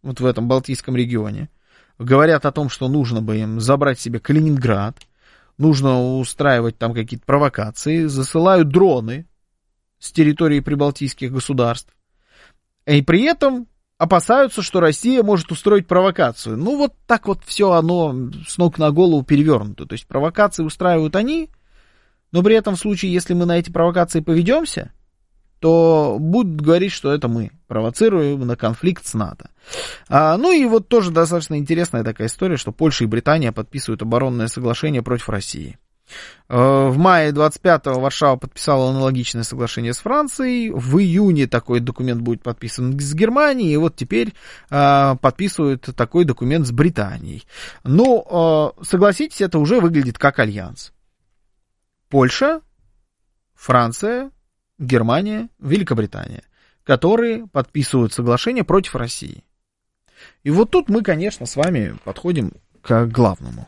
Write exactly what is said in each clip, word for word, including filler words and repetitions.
вот в этом Балтийском регионе, говорят о том, что нужно бы им забрать себе Калининград, нужно устраивать там какие-то провокации, засылают дроны с территории прибалтийских государств, и при этом опасаются, что Россия может устроить провокацию. Ну, вот так вот все оно с ног на голову перевернуто. То есть провокации устраивают они, но при этом в случае, если мы на эти провокации поведемся, то будут говорить, что это мы провоцируем на конфликт с НАТО. А, ну и вот тоже достаточно интересная такая история, что Польша и Британия подписывают оборонное соглашение против России. В мае двадцать пятого Варшава подписала аналогичное соглашение с Францией. В июне такой документ будет подписан с Германией. И вот теперь э, подписывают такой документ с Британией. Но, э, согласитесь, это уже выглядит как альянс. Польша, Франция, Германия, Великобритания, которые подписывают соглашение против России. И вот тут мы, конечно, с вами подходим к главному.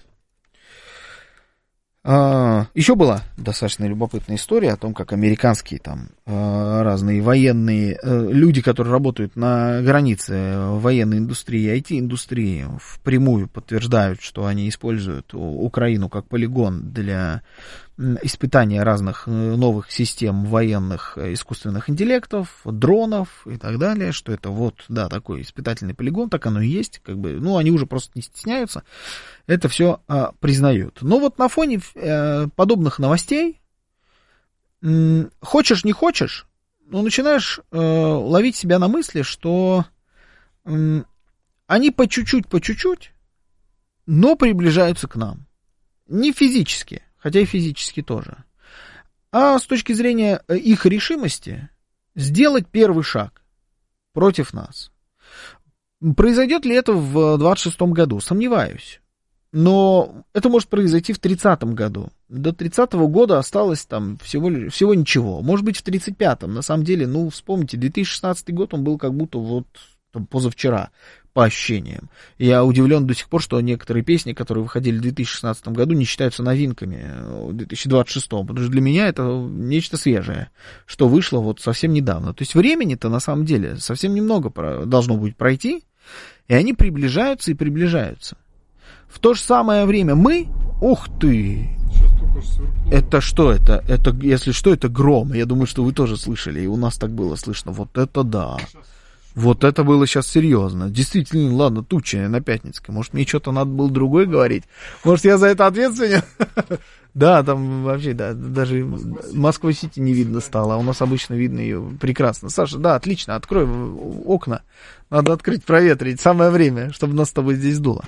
Uh, еще была достаточно любопытная история о том, как американские там uh, разные военные uh, люди, которые работают на границе военной индустрии, ай ти-индустрии, впрямую подтверждают, что они используют Украину как полигон для испытания разных новых систем военных искусственных интеллектов, дронов и так далее, что это вот, да, такой испытательный полигон, так оно и есть, как бы, ну, они уже просто не стесняются, это все а, признают. Но вот на фоне а, подобных новостей, м, хочешь не хочешь, ну, начинаешь а, ловить себя на мысли, что м, они по чуть-чуть, по чуть-чуть, но приближаются к нам. Не физически, хотя и физически тоже, а с точки зрения их решимости сделать первый шаг против нас. Произойдет ли это в двадцать шестом году? Сомневаюсь. Но это может произойти в тридцатом году. До тридцатого года осталось там всего, всего ничего. Может быть, в тридцать пятом. На самом деле, ну, вспомните, две тысячи шестнадцатый год, он был как будто вот там, позавчера, по ощущениям. Я удивлен до сих пор, что некоторые песни, которые выходили в две тысячи шестнадцатом году, не считаются новинками в две тысячи двадцать шестом, потому что для меня это нечто свежее, что вышло вот совсем недавно. То есть времени-то на самом деле совсем немного должно будет пройти, и они приближаются и приближаются. В то же самое время мы... Ух ты! Это что это? Это, если что, это гром. Я думаю, что вы тоже слышали, и у нас так было слышно. Вот это да! Вот это было сейчас серьезно. Действительно, ладно, туча на Пятницкой. Может, мне что-то надо было другое говорить? Может, я за это ответственен? Да, там вообще, да, даже Москва-Сити не видно стало, а у нас обычно видно ее прекрасно. Саша, да, отлично, открой окна. Надо открыть, проветрить. Самое время, чтобы нас с тобой здесь дуло.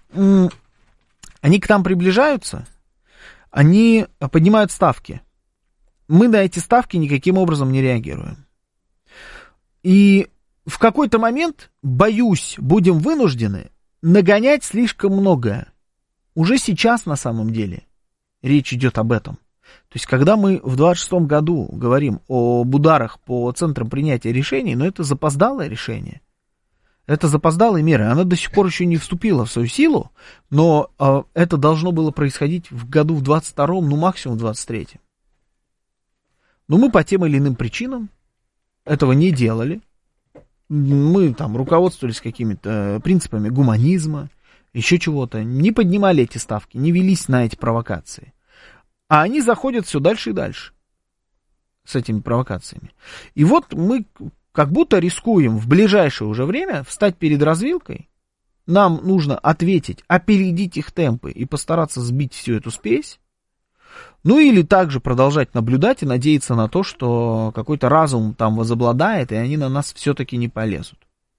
Они к нам приближаются, они поднимают ставки. Мы на эти ставки никаким образом не реагируем. И в какой-то момент, боюсь, будем вынуждены нагонять слишком многое. Уже сейчас, на самом деле, речь идет об этом. То есть, когда мы в двадцать шестом году говорим об ударах по центрам принятия решений, но это запоздалое решение. Это запоздалые меры. Она до сих пор еще не вступила в свою силу, но э, это должно было происходить в году в двадцать втором, ну, максимум в двадцать третьем. Но мы по тем или иным причинам этого не делали. Мы там руководствовались какими-то принципами гуманизма, еще чего-то, не поднимали эти ставки, не велись на эти провокации. А они заходят все дальше и дальше с этими провокациями. И вот мы как будто рискуем в ближайшее уже время встать перед развилкой. Нам нужно ответить, опередить их темпы и постараться сбить всю эту спесь. Ну или также продолжать наблюдать и надеяться на то, что какой-то разум там возобладает, и они на нас все-таки не полезут.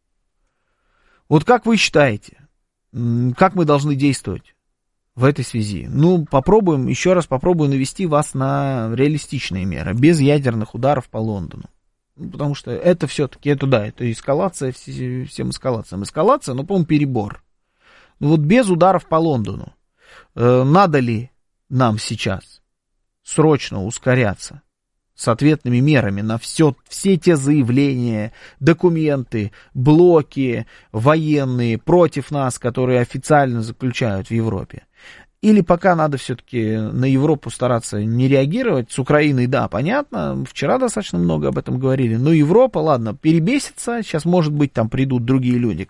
Вот как вы считаете, как мы должны действовать в этой связи? Ну, попробуем, еще раз попробую навести вас на реалистичные меры, без ядерных ударов по Лондону. Ну, потому что это все-таки, это да, это эскалация, всем эскалациям. Эскалация, но, по-моему, перебор. Ну вот без ударов по Лондону. Э, надо ли нам сейчас срочно ускоряться с ответными мерами на все, все те заявления, документы, блоки военные против нас, которые официально заключают в Европе? Или пока надо все-таки на Европу стараться не реагировать? С Украиной, да, понятно, вчера достаточно много об этом говорили, но Европа, ладно, перебесится, сейчас, может быть, там придут другие люди